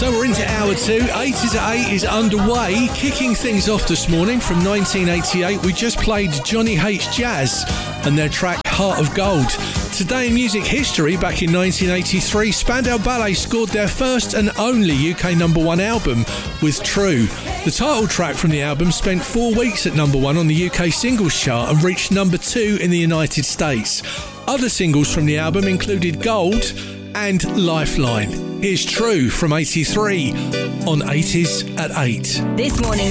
So we're into hour 2. 80s at 8 is underway. Kicking things off this morning from 1988, we just played Johnny H. Jazz and their track Heart of Gold. Today in music history, back in 1983, Spandau Ballet scored their first and only UK number 1 album with True. The title track from the album spent 4 weeks at number 1 on the UK singles chart and reached number 2 in the United States. Other singles from the album included Gold and Lifeline. Here's True from 83 on 80s at 8. This morning.